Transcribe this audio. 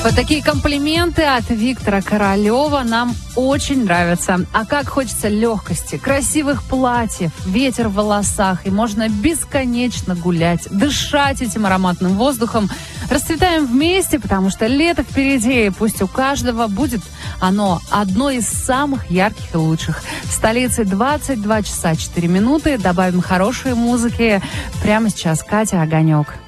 Вот такие комплименты от Виктора Королева нам очень нравятся. А как хочется легкости, красивых платьев, ветер в волосах, и можно бесконечно гулять, дышать этим ароматным воздухом. Расцветаем вместе, потому что лето впереди, и пусть у каждого будет оно одно из самых ярких и лучших. В столице 22 часа 4 минуты. Добавим хорошей музыки. Прямо сейчас Катя Огонек.